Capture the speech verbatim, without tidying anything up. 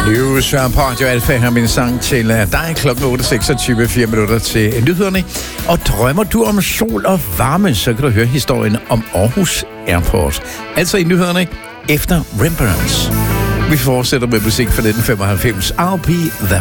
Jo, Søren på Radio Alfa har min sang til dig klokken otte seksogtyve, fire minutter til nyhederne. Og drømmer du om sol og varme, så kan du høre historien om Aarhus Airport. Altså i nyhederne efter Rembrandts. Vi fortsætter med musik fra nitten femoghalvfems. I'll be the